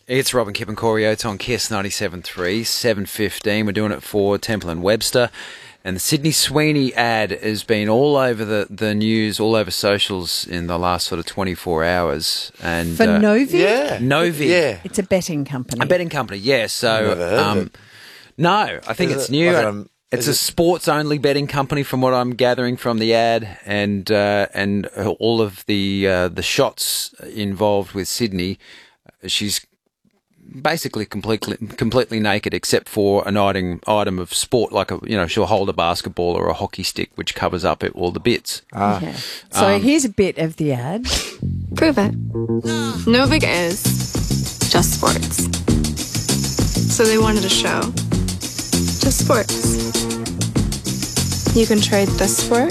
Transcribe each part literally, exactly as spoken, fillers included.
It's Robin Kipp and Corey Oates on Kiss ninety-seven point three, seven fifteen. We're doing it for Temple and Webster. And the Sydney Sweeney ad has been all over the, the news, all over socials in the last sort of twenty-four hours. And For uh, Novi? Yeah. Novi. Yeah. It's a betting company. A betting company, yeah. So, Never heard of um, it. no, I think Is it's it new. like a- it's is a it- sports-only betting company, from what I'm gathering from the ad, and uh, and all of the uh, the shots involved with Sydney. She's basically completely completely naked, except for an item item of sport, like a you know she'll hold a basketball or a hockey stick, which covers up it, all the bits. Ah. Yeah. So Um, here's a bit of the ad. Prove it. Novik is just sports. So they wanted a show. Just sports. You can trade this sport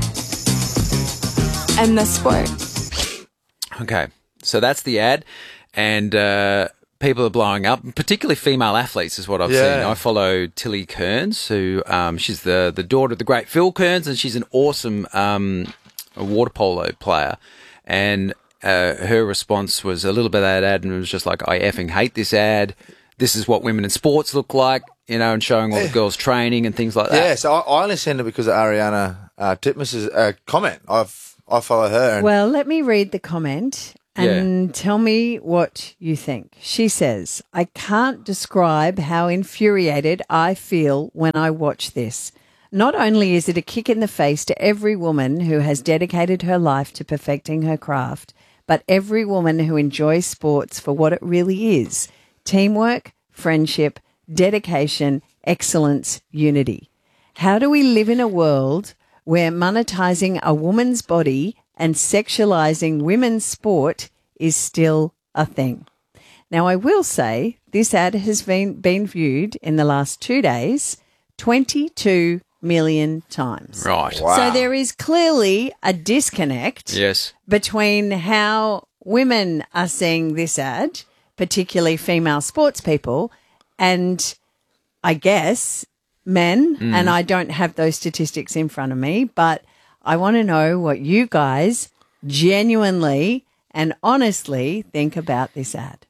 and this sport. Okay, so that's the ad, and uh, people are blowing up, particularly female athletes is what I've Yeah. seen. I follow Tilly Kearns, who um, she's the, the daughter of the great Phil Kearns, and she's an awesome um, water polo player. And uh, her response was a little bit of that ad, and it was just like, I effing hate this ad. This is what women in sports look like, you know, and showing all the girls training and things like that. Yeah, so I, I only seen it because of Ariana uh, Titmus's uh, comment. I've I follow her. And Well, let me read the comment and tell me what you think. She says, I can't describe how infuriated I feel when I watch this. Not only is it a kick in the face to every woman who has dedicated her life to perfecting her craft, but every woman who enjoys sports for what it really is: teamwork, friendship, dedication, excellence, unity. How do we live in a world where monetizing a woman's body and sexualizing women's sport is still a thing? Now, I will say this ad has been, been viewed in the last two days twenty-two million times. Right. Wow. So there is clearly a disconnect Yes. between how women are seeing this ad, particularly female sports people, and I guess men. Mm. And I don't have those statistics in front of me, but I want to know what you guys genuinely and honestly think about this ad.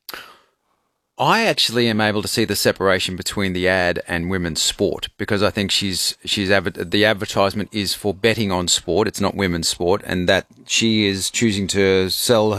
I actually am able to see the separation between the ad and women's sport, because I think she's she's adver- the advertisement is for betting on sport. It's not women's sport, and that she is choosing to sell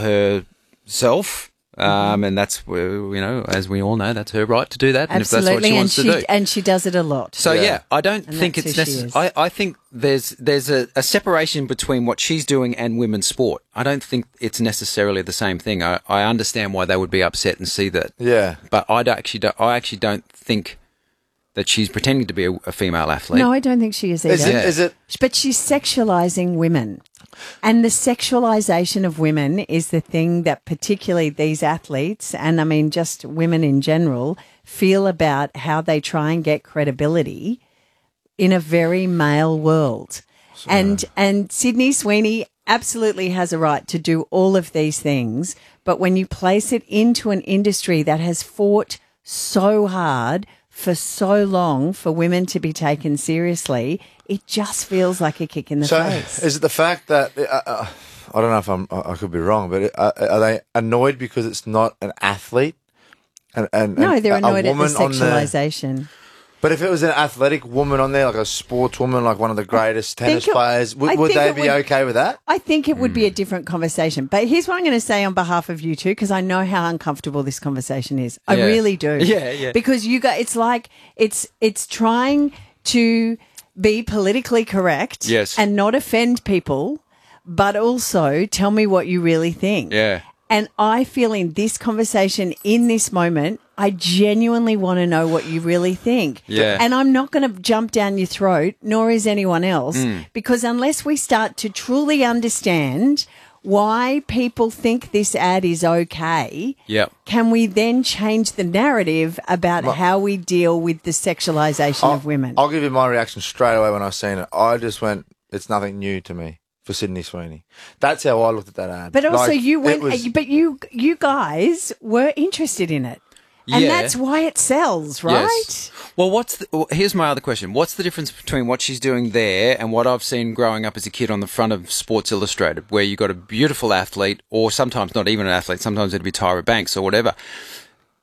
herself. Um, and that's, uh, you know, as we all know, that's her right to do that. And if that's what Absolutely, she and wants she to do. and she does it a lot. So yeah, Yeah. I don't And think that's it's who she necessary. is. I, I think there's there's a, a separation between what she's doing and women's sport. I don't think it's necessarily the same thing. I, I understand why they would be upset and see that. yeah. But I don't actually don't, I actually don't think that she's pretending to be a, a female athlete. No, I don't think she is either. Is it? Is it? But she's sexualizing women. And the sexualization of women is the thing that particularly these athletes, and I mean just women in general, feel about how they try and get credibility in a very male world. And and Sydney Sweeney absolutely has a right to do all of these things, but when you place it into an industry that has fought so hard for so long for women to be taken seriously, it just feels like a kick in the So face. is it the fact that uh, uh, I don't know if I'm I I could be wrong, but uh, are they annoyed because it's not an athlete? And, and No, and they're a- a annoyed at the woman on sexualization. But if it was an athletic woman on there, like a sports woman, like one of the greatest tennis think it- players, would, I would think they it be would- okay with that? I think it would Hmm. be a different conversation. But here's what I'm going to say on behalf of you two, because I know how uncomfortable this conversation is. I Yeah. really do. Yeah, yeah. Because you got, it's like, it's, it's trying to be politically correct Yes. and not offend people, but also tell me what you really think. Yeah. And I feel in this conversation, in this moment, I genuinely want to know what you really think. Yeah. And I'm not going to jump down your throat, nor is anyone else, Mm. because unless we start to truly understand why people think this ad is okay, Yep. can we then change the narrative about how we deal with the sexualization of women? I'll give you my reaction straight away when I seen it. I just went, it's nothing new to me for Sydney Sweeney. That's how I looked at that ad. But also, Like, you it went, was- but you, you guys were interested in it. And Yeah. that's why it sells, right? Yes. Well, what's the, well, here's my other question. What's the difference between what she's doing there and what I've seen growing up as a kid on the front of Sports Illustrated, where you got a beautiful athlete, or sometimes not even an athlete, sometimes it'd be Tyra Banks or whatever.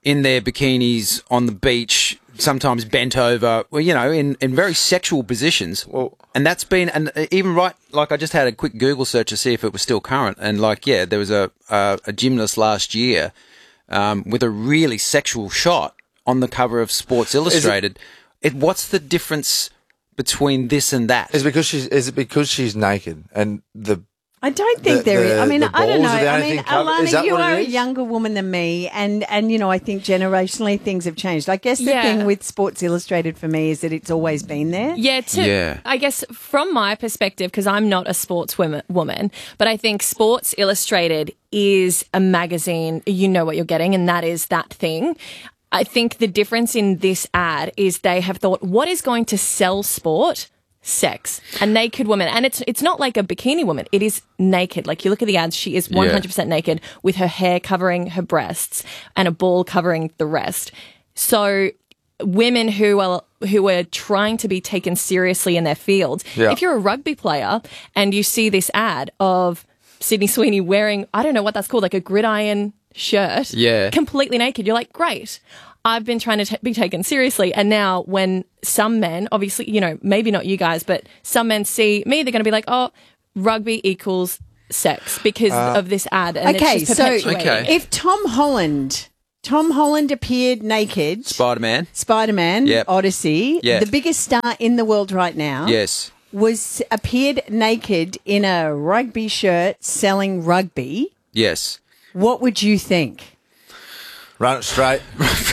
in their bikinis on the beach, sometimes bent over, well, you know, in, in very sexual positions. Well- and that's been, and even right, like I just had a quick Google search to see if it was still current. And like, yeah, there was a, a, a gymnast last year um, with a really sexual shot on the cover of Sports Illustrated. It, what's the difference between this and that? Is it because she's is it because she's naked and the I don't think The- there is. the- I mean, the I don't know. balls are the I only mean, thing covered- is that Alana, you what it are a is? younger woman than me, and and you know, I think generationally things have changed. I guess the Yeah. thing with Sports Illustrated for me is that it's always been there. Yeah, to, Yeah. I guess from my perspective, because I'm not a sports women, woman, but I think Sports Illustrated is a magazine, you know what you're getting, and that is that thing. I think the difference in this ad is they have thought, what is going to sell sport? Sex. A naked woman. And it's it's not like a bikini woman. It is naked. Like you look at the ads, she is one hundred percent naked with her hair covering her breasts and a ball covering the rest. So women who are who are trying to be taken seriously in their fields. Yeah. If you're a rugby player and you see this ad of Sydney Sweeney wearing, I don't know what that's called, like a gridiron shirt, Yeah. completely naked, you're like, great. I've been trying to t- be taken seriously. And now when some men, obviously, you know, maybe not you guys, but some men see me, they're going to be like, oh, rugby equals sex because of this ad. And Okay, it's just so perpetuating. Okay. if Tom Holland, Tom Holland appeared naked, Spider-Man? Spider-Man, Yep. Odyssey, Yeah. the biggest star in the world right now, Yes. was appeared naked in a rugby shirt selling rugby. Yes. What would you think? run it straight?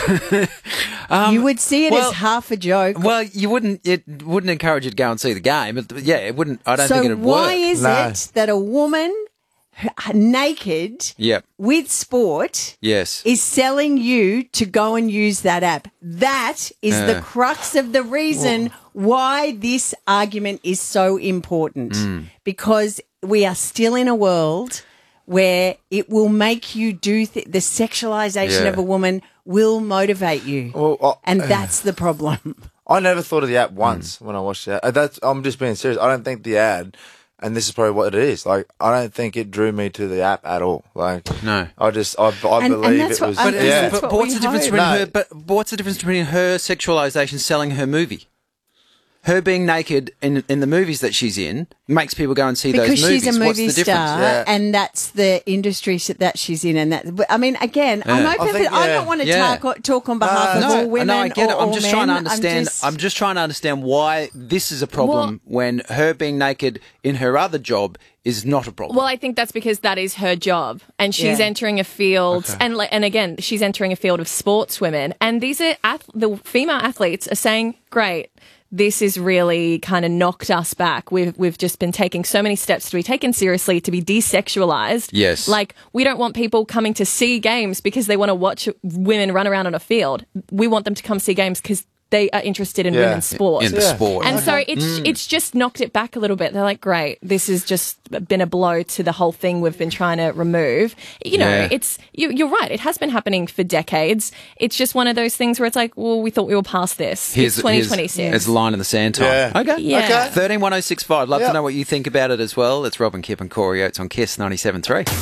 you would see it well- as half a joke. Well, you wouldn't. It wouldn't encourage you to go and see the game. It, yeah, it wouldn't. I don't so think it'd why work. is No. it that a woman h- naked Yep. with sport Yes. is selling you to go and use that app? That is the Uh. crux of the reason why this argument is so important. Mm. Because we are still in a world where it will make you do th- the sexualization Yeah. of a woman will motivate you. Well, uh, and that's the problem. I never thought of the app once when I watched the ad. That's I'm just being serious. I don't think the ad, and this is probably what it is. Like I don't think it drew me to the app at all. Like No. I just I, I And- and believe that's it what- was. and But, yeah. that's but, what but what's we the difference hope. between No. her? But what's the difference between her sexualization selling her movie? Her being naked in in the movies that she's in makes people go and see Because those movies. she's a What's movie the difference? star, Yeah. and that's the industry sh- that she's in, and that. but, I mean, again, I'm Yeah. open. I think, for, I yeah. don't want to Yeah. talk talk on behalf of No, all women. no, I get or it. I'm all just men. trying to I'm understand. just- I'm just trying to understand why this is a problem when her being naked in her other job is not a problem. Well, I think that's because that is her job, and she's Yeah. entering a field, and like, and again, she's entering a field of sports women, and these are ath- the female athletes are saying, "Great, this has really kind of knocked us back. We've we've just been taking so many steps to be taken seriously, to be desexualized. Yes. like we don't want people coming to see games because they want to watch women run around on a field. We want them to come see games because they are interested in Yeah. women's sport. in the Yeah. sport. And so it's Mm. it's just knocked it back a little bit. They're like, great, this has just been a blow to the whole thing we've been trying to remove. You know, Yeah. it's you, you're right. It has been happening for decades. It's just one of those things where it's like, well, we thought we were past this. it's twenty twenty-six. It's a line in the sand time. Yeah. Okay. Yeah. Okay. thirteen one oh six five. Love Yeah. to know what you think about it as well. It's Robin Kip and Corey Oates on Kiss ninety-seven point three.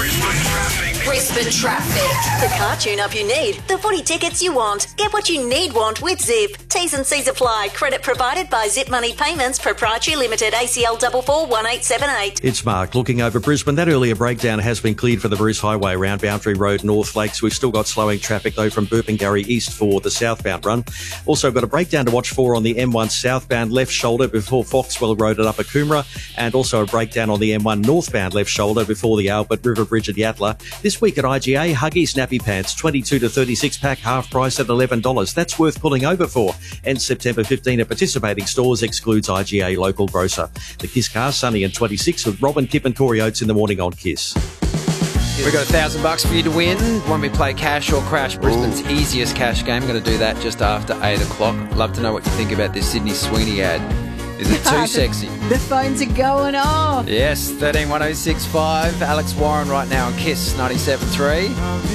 Brisbane traffic. The car tune-up you need. The footy tickets you want. Get what you need want with Zip. T's and C's apply. Credit provided by Zip Money Payments Proprietary Limited. A C L four four one eight seven eight. It's Mark looking over Brisbane. That earlier breakdown has been cleared for the Bruce Highway around Boundary Road, North Lakes. We've still got slowing traffic though from Burpengurry east for the southbound run. Also got a breakdown to watch for on the M one southbound left shoulder before Foxwell Road at Upper Coomera, and also a breakdown on the M one northbound left shoulder before the Albert River Bridge at Yatala. This week at I G A, Huggies nappy pants, twenty-two to thirty-six pack, half price at eleven dollars. That's worth pulling over for. And September fifteenth at participating stores, excludes I G A local grocer. The Kiss Car, sunny and twenty-six with Robin Kip and Corey Oates in the morning on Kiss. We've got a thousand bucks for you to win when we play Cash or Crash, Brisbane's easiest cash game. Going to do that just after eight o'clock. Love to know what you think about this Sydney Sweeney ad. Is it too sexy? The phones are going off. Yes, thirteen one oh six five. Alex Warren right now on Kiss ninety-seven point three.